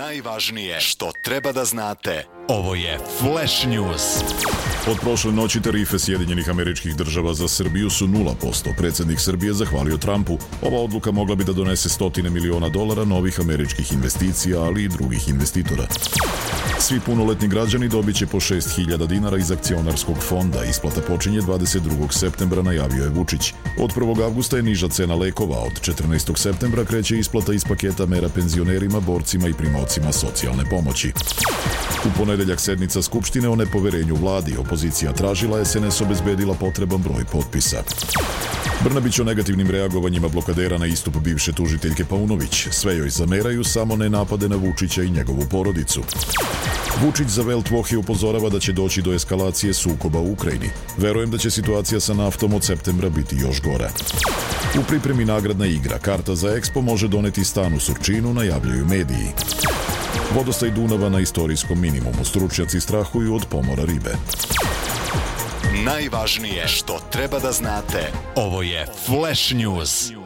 Najvažnije što treba da znate. Ovo je Flash News. Od prošle noći tarife Sjedinjenih Američkih Država za Srbiju su 0%. Predsjednik Srbije zahvalio Trumpu. Ova odluka mogla bi da donese $100 miliona novih američkih investicija, ali i drugih investitora. Svi punoletni građani dobit će po $6.000 iz akcionarskog fonda. Isplata počinje 22. septembra, najavio je Vučić. Od 1. avgusta je niža cena lekova. Od 14. septembra kreće isplata iz paketa mera penzionerima, borcima i primaocima socijalne pomoći. U ponedeljak sednica Skupštine o nepoverenju vladi. Opozicija tražila, SNS obezbedila potreban broj potpisa. Brnabić o negativnim reagovanjima blokadera na istup bivše tužiteljke Paunović. Sve joj zameraju, samo ne napade na Vučića i njegovu porodicu. Vučić za Welt Woche upozorava da će doći do eskalacije sukoba u Ukrajini. Verujem da će situacija sa naftom od septembra biti još gora. U pripremi nagradna igra. Karta za Expo može doneti stan u Surčinu, najavljuju mediji. Vodostaj Dunava na istorijskom minimumu. Stručnjaci strahuju od pomora ribe. Najvažnije što treba da znate. Ovo je Flash News.